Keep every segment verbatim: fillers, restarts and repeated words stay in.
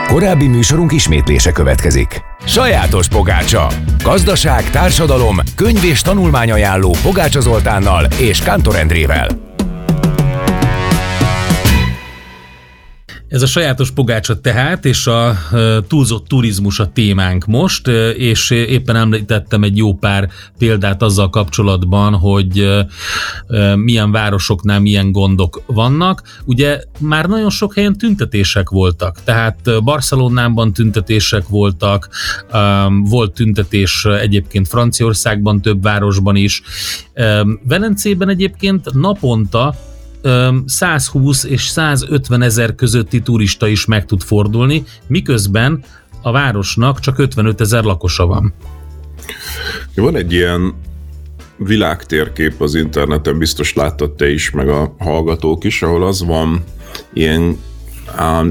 Korábbi műsorunk ismétlése következik. Sajátos pogácsa. Gazdaság, társadalom, könyv és tanulmányajánló Pogácsa Zoltánnal és Kántor Endrével. Ez a sajátos pogácsa tehát, és a túlzott turizmus a témánk most, és éppen említettem egy jó pár példát azzal kapcsolatban, hogy milyen városoknál milyen gondok vannak. Ugye már nagyon sok helyen tüntetések voltak, tehát Barcelonában tüntetések voltak, volt tüntetés egyébként Franciaországban, több városban is. Velencében egyébként naponta százhúsz és százötven ezer közötti turista is meg tud fordulni, miközben a városnak csak ötvenöt ezer lakosa van. Van egy ilyen világtérkép az interneten, biztos láttad te is, meg a hallgatók is, ahol az van, ilyen a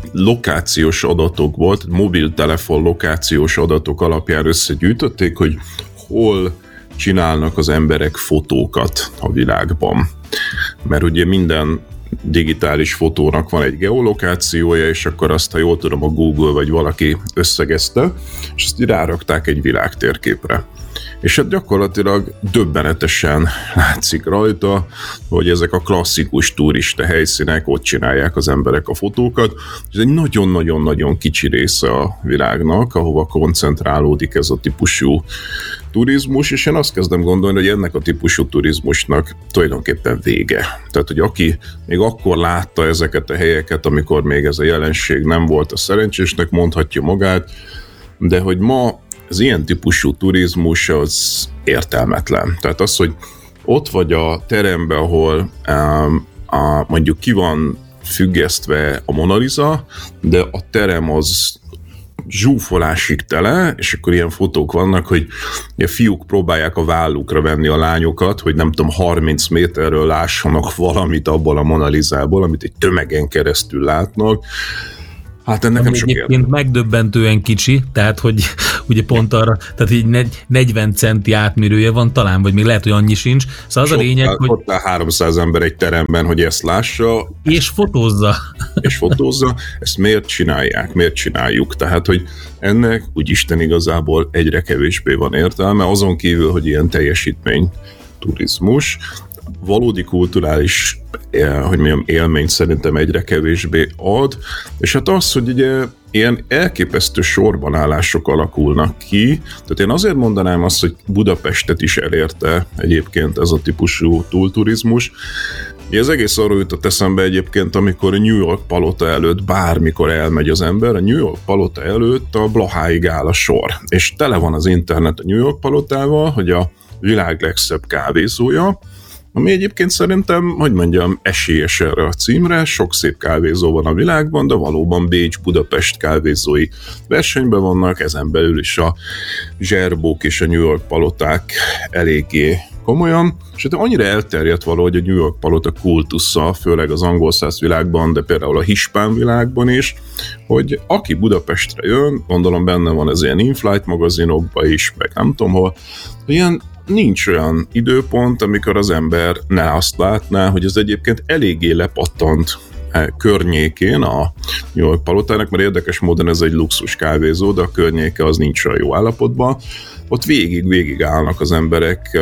lokációs adatok volt, mobiltelefon lokációs adatok alapján összegyűjtötték, hogy hol csinálnak az emberek fotókat a világban. Mert ugye minden digitális fotónak van egy geolokációja, és akkor azt, ha jól tudom, a Google vagy valaki összegezte, és azt rárakták egy világtérképre. És hát gyakorlatilag döbbenetesen látszik rajta, hogy ezek a klasszikus turista helyszínek, ott csinálják az emberek a fotókat. Ez egy nagyon-nagyon-nagyon kicsi része a világnak, ahova koncentrálódik ez a típusú turizmus, és én azt kezdem gondolni, hogy ennek a típusú turizmusnak tulajdonképpen vége. Tehát, hogy aki még akkor látta ezeket a helyeket, amikor még ez a jelenség nem volt a szerencsésnek, mondhatja magát, de hogy ma az ilyen típusú turizmus az értelmetlen. Tehát az, hogy ott vagy a teremben, ahol um, a, mondjuk ki van függesztve a Mona Lisa, de a terem az zsúfolásig tele, és akkor ilyen fotók vannak, hogy a fiúk próbálják a vállukra venni a lányokat, hogy nem tudom, harminc méterről lássanak valamit abból a Mona Lisából, amit egy tömegen keresztül látnak. Hát ennek nem sok egyébként érde. Megdöbbentően kicsi, tehát hogy ugye pont arra, tehát így negyven centi átmérője van talán, vagy még lehet, hogy annyi sincs. Szóval az a lényeg, ott, hogy... Ott áll háromszáz ember egy teremben, hogy ezt lássa. És fotózza. És fotózza. Ezt miért csinálják? Miért csináljuk? Tehát, hogy ennek úgyisten igazából egyre kevésbé van értelme, azon kívül, hogy ilyen teljesítmény turizmus, valódi kulturális, hogy mondjam, élményt szerintem egyre kevésbé ad, és hát az, hogy ugye ilyen elképesztő sorbanállások alakulnak ki, tehát én azért mondanám azt, hogy Budapestet is elérte egyébként ez a típusú túlturizmus. Ez egész arról jutott eszembe egyébként, amikor a New York palota előtt bármikor elmegy az ember, a New York palota előtt a Blaháig áll a sor, és tele van az internet a New York palotával, hogy a világ legszebb kávézója, ami egyébként szerintem, hogy mondjam, esélyes erre a címre, sok szép kávézó van a világban, de valóban Bécs-Budapest kávézói versenyben vannak, ezen belül is a zserbók és a New York paloták eléggé komolyan, és hát annyira elterjedt valahogy a New York palota kultusza, főleg az angol száz világban, de például a hispán világban is, hogy aki Budapestre jön, gondolom benne van ez ilyen in-flight magazinokban is, meg nem tudom hol, ilyen nincs olyan időpont, amikor az ember ne azt látná, hogy ez egyébként eléggé lepattant környékén a New York palotának, mert érdekes módon ez egy luxus kávézó, de a környéke az nincs olyan jó állapotban. Ott végig-végig állnak az emberek.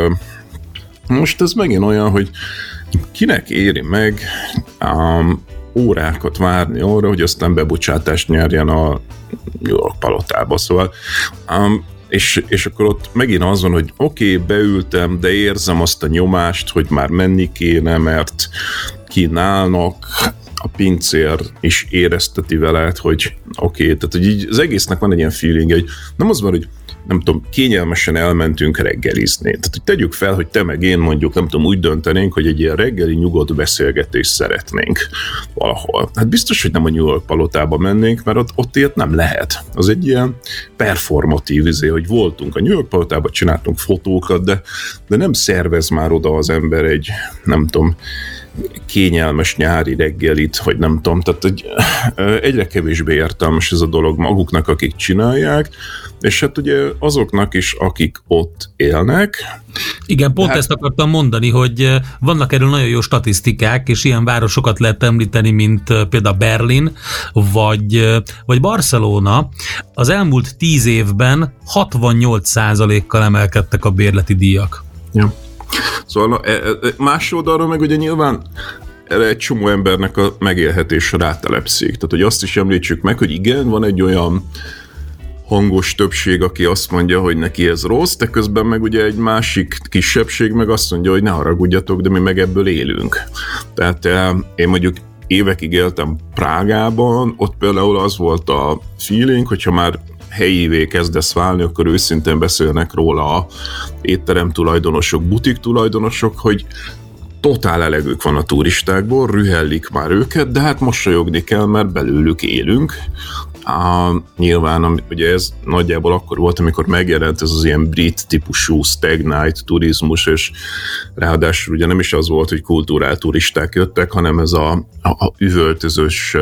Most ez megint olyan, hogy kinek éri meg um, órákat várni arra, hogy aztán bebocsátást nyerjen a New York palotába. Szóval um, És, és akkor ott megint az van, hogy oké, okay, beültem, de érzem azt a nyomást, hogy már menni kéne, mert kínálnak, a pincér is érezteti veled, hogy oké, okay, tehát hogy így az egésznek van egy ilyen feeling, hogy nem az van, hogy nem tudom, kényelmesen elmentünk reggelizni. Tehát, hogy tegyük fel, hogy te meg én mondjuk, nem tudom, úgy döntenénk, hogy egy ilyen reggeli nyugodt beszélgetést szeretnénk valahol. Hát biztos, hogy nem a New York palotába mennénk, mert ott, ott ilyet nem lehet. Az egy ilyen performatív izé, hogy voltunk a New York palotában, csináltunk fotókat, de, de nem szervez már oda az ember egy, nem tudom, kényelmes nyári reggelit, vagy nem tudom, tehát egy, egyre kevésbé értelmes ez a dolog maguknak, akik csinálják, és hát ugye azoknak is, akik ott élnek. Igen, pont hát, ezt akartam mondani, hogy vannak erről nagyon jó statisztikák, és ilyen városokat lehet említeni, mint például Berlin, vagy, vagy Barcelona. Az elmúlt tíz évben hatvannyolc százalékkal emelkedtek a bérleti díjak. Ja. Szóval más oldalról meg ugye nyilván erre egy csomó embernek a megélhetése rátelepszik. Tehát, hogy azt is említsük meg, hogy igen, van egy olyan hangos többség, aki azt mondja, hogy neki ez rossz, de közben meg ugye egy másik kisebbség meg azt mondja, hogy ne haragudjatok, de mi meg ebből élünk. Tehát én mondjuk évekig éltem Prágában, ott például az volt a feeling, hogyha már helyivé kezdesz válni, akkor őszintén beszélnek róla a étterem tulajdonosok, butik tulajdonosok, hogy totál elegük van a turistákból, rühellik már őket, de hát mosolyogni kell, mert belőlük élünk. Uh, nyilván ugye ez nagyjából akkor volt, amikor megjelent ez az ilyen brit típusú stag night turizmus, és ráadásul ugye nem is az volt, hogy kultúrál turisták jöttek, hanem ez a, a, a üvöltözős,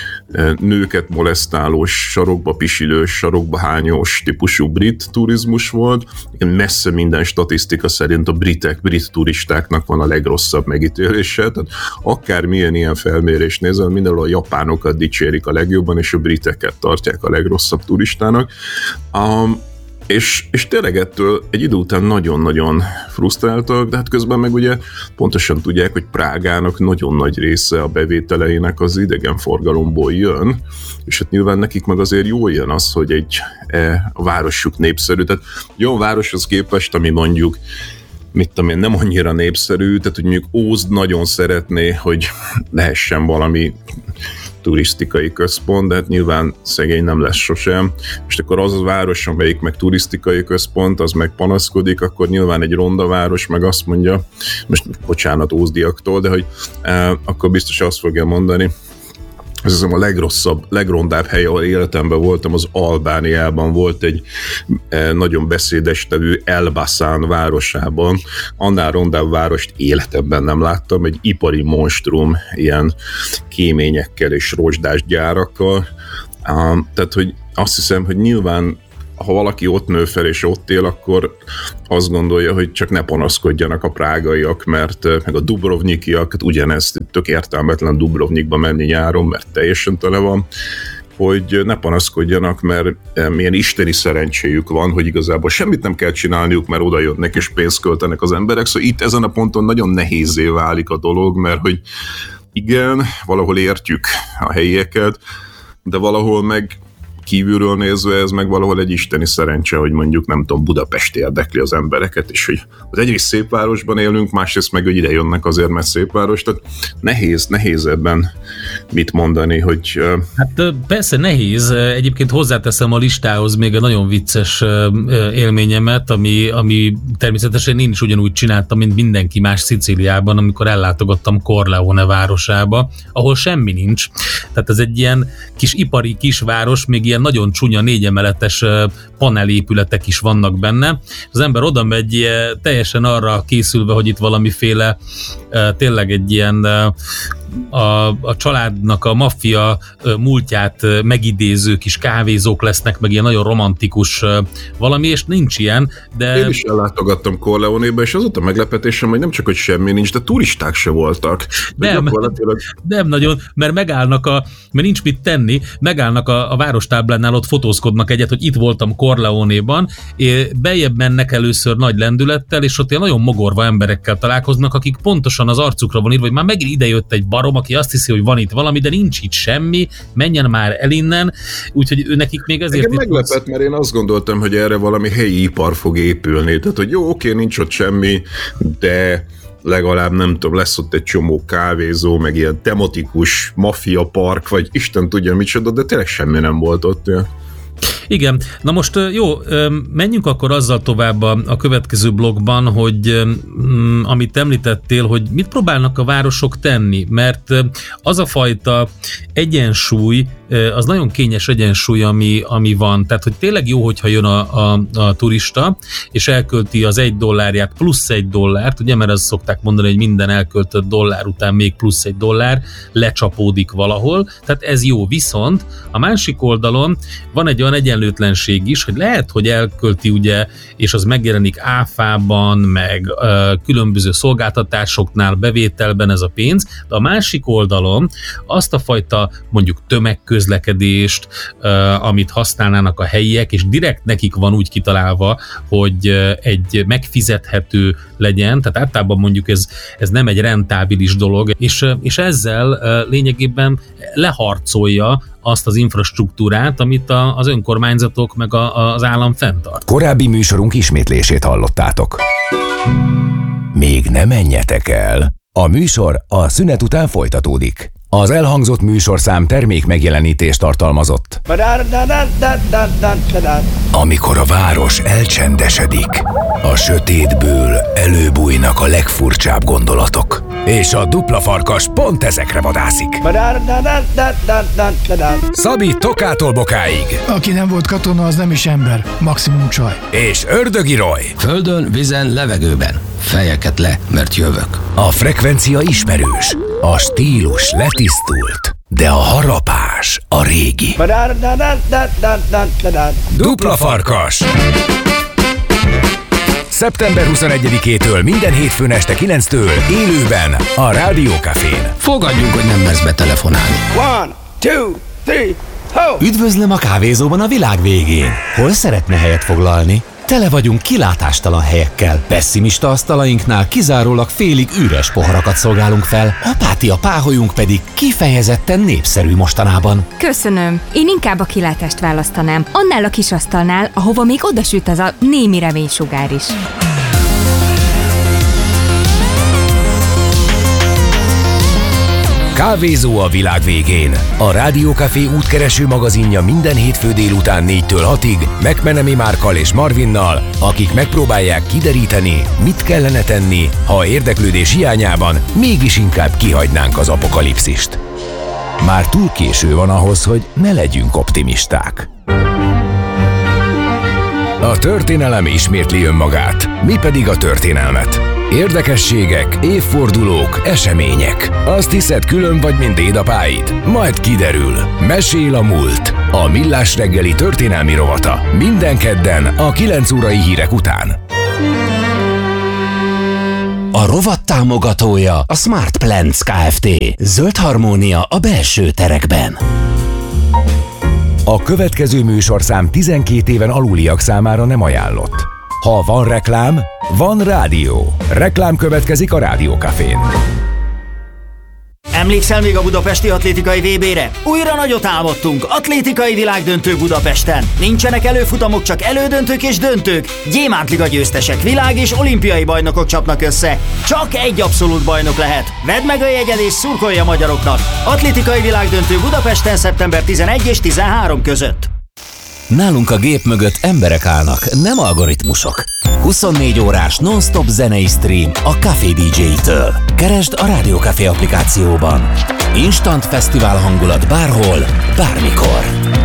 nőket molesztálós, sarokba pisilős, sarokba hányós típusú brit turizmus volt. Messze minden statisztika szerint a britek, brit turistáknak van a legrosszabb megítélése, tehát akármilyen ilyen felmérés nézel, mindenhol a japánokat dicsérik a legjobban, és a briteket tartják a legrosszabb turistának. Um, És, és tényleg ettől egy idő után nagyon-nagyon frusztráltak, de hát közben meg ugye pontosan tudják, hogy Prágának nagyon nagy része a bevételeinek az idegenforgalomból jön, és hát nyilván nekik meg azért jól jön az, hogy egy e, a városuk népszerű. Tehát jó városhoz képest, ami mondjuk mit tudom én, nem annyira népszerű, tehát hogy mondjuk Ózd nagyon szeretné, hogy lehessen valami turisztikai központ, de hát nyilván szegény nem lesz sosem, és akkor az a város, amelyik meg turisztikai központ, az meg panaszkodik, akkor nyilván egy ronda város meg azt mondja, most bocsánat ózdiaktól, de hogy eh, akkor biztos azt fogja mondani, ez hiszem a legrosszabb, legrondább hely, ahol életemben voltam, az Albániában volt egy eh, nagyon beszédes nevű Elbasan városában. Annál rondább várost életemben nem láttam, egy ipari monstrum, ilyen kéményekkel és rozsdás gyárakkal. Ah, tehát, hogy azt hiszem, hogy nyilván ha valaki ott nő fel és ott él, akkor azt gondolja, hogy csak ne panaszkodjanak a prágaiak, mert meg a dubrovnikiak, hát ugyanezt tök értelmetlen Dubrovnikba menni nyáron, mert teljesen tele van, hogy ne panaszkodjanak, mert milyen isteni szerencséjük van, hogy igazából semmit nem kell csinálniuk, mert oda jönnek és pénzt költenek az emberek, szóval itt ezen a ponton nagyon nehézzé válik a dolog, mert hogy igen, valahol értjük a helyieket, de valahol meg kívülről nézve ez meg valahol egy isteni szerencse, hogy mondjuk nem tudom, Budapest érdekli az embereket, és hogy az egyrészt szép városban élünk, másrészt meg, hogy ide jönnek azért, mert szép város, tehát nehéz, nehéz ebben mit mondani, hogy... Hát persze nehéz, egyébként hozzáteszem a listához még egy nagyon vicces élményemet, ami, ami természetesen én is ugyanúgy csináltam, mint mindenki más Szicíliában, amikor ellátogattam Corleone városába, ahol semmi nincs, tehát ez egy ilyen kis ipari kisváros, még ilyen nagyon csúnya négyemeletes panelépületek is vannak benne. Az ember oda megy teljesen arra készülve, hogy itt valamiféle tényleg egy ilyen a, a családnak a maffia múltját megidéző kis kávézók lesznek, meg ilyen nagyon romantikus valami, és nincs ilyen, de... Én is ellátogattam Corleone-be, és az ott a meglepetésem, hogy nem csak, hogy semmi nincs, de turisták se voltak. De nem, gyakorlatilag... nem nagyon, mert megállnak a, mert nincs mit tenni, megállnak a, a várostáblánál, ott fotózkodnak egyet, hogy itt voltam Corleone-ban, bejebb mennek először nagy lendülettel, és ott ilyen nagyon mogorva emberekkel találkoznak, akik pontosan az arcukra van írva, hogy már megint idejött egy barom, aki azt hiszi, hogy van itt valami, de nincs itt semmi, menjen már el innen, úgyhogy ő nekik még ezért... Engem meglepett, mert én azt gondoltam, hogy erre valami helyi ipar fog épülni, tehát hogy jó, oké, nincs ott semmi, de legalább nem tudom, lesz ott egy csomó kávézó, meg ilyen tematikus maffia park, vagy Isten tudja micsoda, de tényleg semmi nem volt ott. Ja. Igen, na most jó, menjünk akkor azzal tovább a, a következő blogban, hogy mm, amit említettél, hogy mit próbálnak a városok tenni, mert az a fajta egyensúly, az nagyon kényes egyensúly, ami, ami van. Tehát, hogy tényleg jó, hogyha jön a, a, a turista, és elkölti az egy dollárját plusz egy dollárt, ugye, mert azt szokták mondani, hogy minden elköltött dollár után még plusz egy dollár lecsapódik valahol, tehát ez jó. Viszont a másik oldalon van egy olyan egyenlőtlenség is, hogy lehet, hogy elkölti ugye, és az megjelenik áfában, meg ö, különböző szolgáltatásoknál, bevételben ez a pénz, de a másik oldalon azt a fajta mondjuk tömegközlekedést, ö, amit használnának a helyiek, és direkt nekik van úgy kitalálva, hogy ö, egy megfizethető legyen, tehát általában mondjuk ez, ez nem egy rentábilis dolog, és, és ezzel ö, lényegében leharcolja azt az infrastruktúrát, amit a, az önkormányzatok meg a, az állam fenntart. Korábbi műsorunk ismétlését hallottátok. Még ne menjetek el! A műsor a szünet után folytatódik. Az elhangzott műsorszám termék megjelenítést tartalmazott. Amikor a város elcsendesedik, a sötétből előbújnak a legfurcsább gondolatok. És a dupla farkas pont ezekre vadászik. Szabi Tokától Bokáig. Aki nem volt katona, az nem is ember, maximum csaj. És Ördögi Roy. Földön, vízen, levegőben. Fejeket le, mert jövök. A frekvencia ismerős, a stílus letisztult, de a harapás a régi. Dupla farkas. szeptember huszonegyedikétől minden hétfőn este kilenctől élőben a Rádió Cafén. Fogadjunk, hogy nem mersz betelefonálni. One, two, three, ho! Üdvözlöm a kávézóban a világ végén. Hol szeretne helyet foglalni? Tele vagyunk kilátástalan helyekkel. Pessimista asztalainknál kizárólag félig üres poharakat szolgálunk fel, apátia páholyunk pedig kifejezetten népszerű mostanában. Köszönöm. Én inkább a kilátást választanám. Annál a kis asztalnál, ahova még odasüt az a némi reménysugár is. Kávézó a világ végén. A Rádió Café útkereső magazinja minden hétfő délután négytől hatig McMenemy Márkkal és Marvinnal, akik megpróbálják kideríteni, mit kellene tenni, ha érdeklődés hiányában mégis inkább kihagynánk az apokalipszist. Már túl késő van ahhoz, hogy ne legyünk optimisták. A történelem ismétli önmagát, mi pedig a történelmet. Érdekességek, évfordulók, események. Azt hiszed, külön vagy, mint dédapáid? Majd kiderül. Mesél a múlt. A Millás reggeli történelmi rovata. Minden kedden a kilenc órai hírek után. A rovat támogatója a Smart Plants Kft. Zöld harmónia a belső terekben. A következő műsorszám tizenkét éven aluliak számára nem ajánlott. Ha van reklám, van rádió. Reklám következik a Rádió Cafén. Emlékszel még a budapesti atlétikai vé bére? Újra nagyot álmodtunk, atlétikai világdöntő Budapesten. Nincsenek előfutamok, csak elődöntők és döntők. Gyémántliga győztesek, világ és olimpiai bajnokok csapnak össze. Csak egy abszolút bajnok lehet. Vedd meg a jegyed és szurkolj a magyaroknak. Atlétikai világdöntő Budapesten szeptember tizenegy és tizenhárom között. Nálunk a gép mögött emberek állnak, nem algoritmusok. huszonnégy órás non-stop zenei stream a Café dé dzsé-től. Keresd a Rádió Café applikációban. Instant fesztivál hangulat bárhol, bármikor.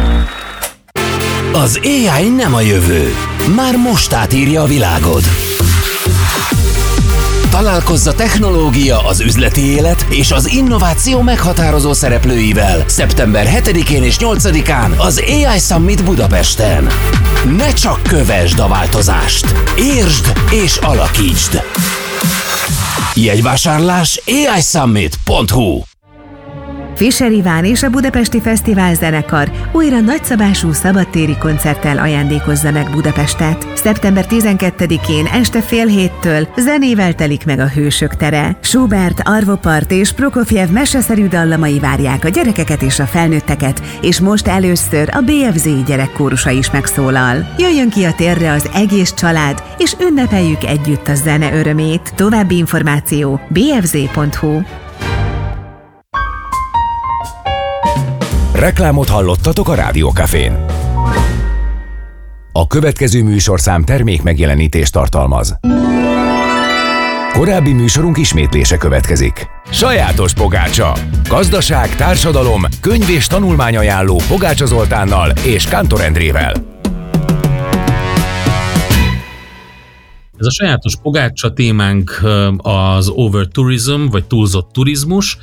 Az á i nem a jövő. Már most átírja a világod. Találkozz a technológia, az üzleti élet és az innováció meghatározó szereplőivel szeptember hetedikén és nyolcadikán az á i Summit Budapesten. Ne csak kövesd a változást, értsd és alakítsd! Jegyvásárlás á i summit pont hu. Fischer Iván és a Budapesti Fesztivál Zenekar újra nagyszabású szabadtéri koncerttel ajándékozza meg Budapestet. szeptember tizenkettedikén este fél héttől zenével telik meg a Hősök tere. Schubert, Arvo Part és Prokofjev meseszerű dallamai várják a gyerekeket és a felnőtteket, és most először a bé ef zé gyerekkórusa is megszólal. Jöjjön ki a térre az egész család, és ünnepeljük együtt a zene örömét. További információ bé ef zé pont hu. Reklámot hallottatok a Rádió Cafén. A következő műsorszám termék megjelenítést tartalmaz. Korábbi műsorunk ismétlése következik. Sajátos pogácsa. Gazdaság, társadalom, könyv és tanulmányajánló Pogácsa Zoltánnal és Kántor Endrével. Ez a sajátos pogácsa témánk az overtourism, vagy túlzott turizmus,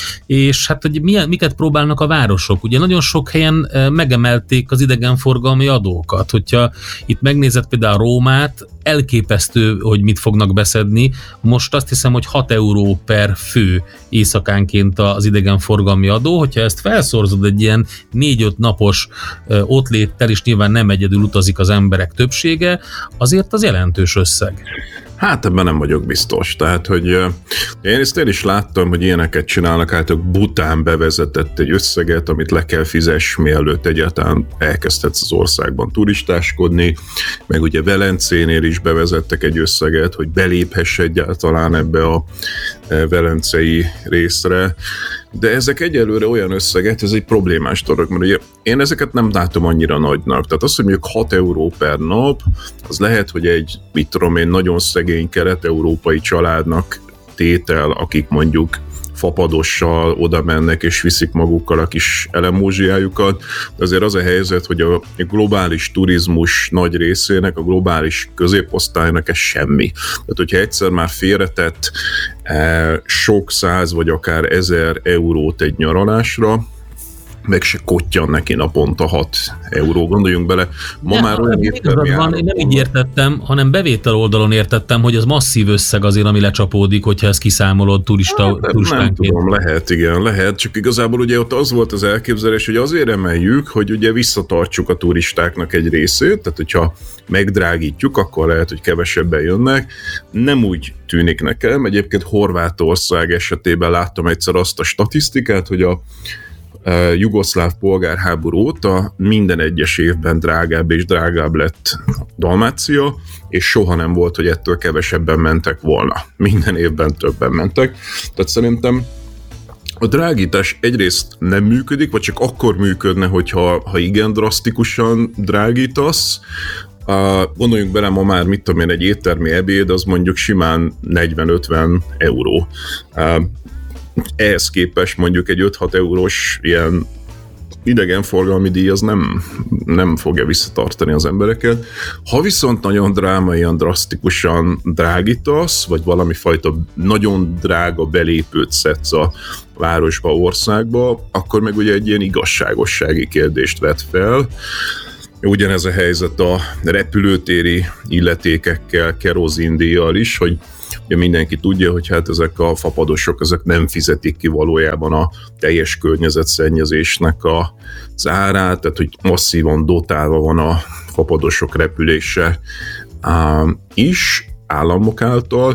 és hát hogy milyen, miket próbálnak a városok. Ugye nagyon sok helyen megemelték az idegenforgalmi adókat. Hogyha itt megnézed például Rómát, elképesztő, hogy mit fognak beszedni. Most azt hiszem, hogy hat euró per fő éjszakánként az idegenforgalmi adó. Hogyha ezt felszorzod egy ilyen négy-öt napos ott léttel, és nyilván nem egyedül utazik az emberek többsége, azért az jelentős összeg. Hát ebben nem vagyok biztos. Tehát, hogy uh, én ezt én is láttam, hogy ilyeneket csinálnak, hát Bután bevezetett egy összeget, amit le kell fizess, mielőtt egyáltalán elkezdhetsz az országban turistáskodni, meg ugye Velencénél is bevezettek egy összeget, hogy beléphess egyáltalán ebbe a velencei részre, de ezek egyelőre olyan összeget, ez egy problémás dolog, mert ugye én ezeket nem látom annyira nagynak. Tehát az, hogy mondjuk hat euró per nap, az lehet, hogy egy, mit tudom én, nagyon szegény kelet-európai családnak tétel, akik mondjuk fapadossal oda mennek és viszik magukkal a kis elemózsiájukat, de azért az a helyzet, hogy a globális turizmus nagy részének, a globális középosztálynak ez semmi. Tehát, hogyha egyszer már félretett eh, sok száz vagy akár ezer eurót egy nyaralásra, meg se kottyan neki naponta hat euró, gondoljunk bele. Ma de, már olyan értelmi van, én nem így értettem, hanem bevétel oldalon értettem, hogy az masszív összeg azért, ami lecsapódik, hogyha ezt kiszámolod turista, hát, turistánként. Nem tudom, lehet, igen, lehet, csak igazából ugye ott az volt az elképzelés, hogy azért emeljük, hogy ugye visszatartsuk a turistáknak egy részét, tehát hogyha megdrágítjuk, akkor lehet, hogy kevesebben jönnek. Nem úgy tűnik nekem, egyébként Horvátország esetében láttam egyszer azt a statisztikát, hogy a jugoszláv polgárháború óta minden egyes évben drágább és drágább lett Dalmácia, és soha nem volt, hogy ettől kevesebben mentek volna. Minden évben többen mentek. Tehát szerintem a drágítás egyrészt nem működik, vagy csak akkor működne, hogyha ha igen drasztikusan drágítasz. Uh, gondoljunk bele, ma már, mit tudom én, egy éttermi ebéd, az mondjuk simán negyven-ötven euró. Uh, Ehhez képest mondjuk egy öt-hat eurós ilyen idegenforgalmi díj az nem, nem fogja visszatartani az embereket. Ha viszont nagyon drámaian, drasztikusan drágítasz, vagy valami fajta nagyon drága belépőt szedsz a városba, országba, akkor meg ugye egy ilyen igazságossági kérdést vet fel. Ugyanez a helyzet a repülőtéri illetékekkel, kerozindíjjal is, hogy ugye mindenki tudja, hogy hát ezek a fapadosok ezek nem fizetik ki valójában a teljes környezetszennyezésnek az árát, tehát hogy masszívan dotálva van a fapadosok repülése is államok által,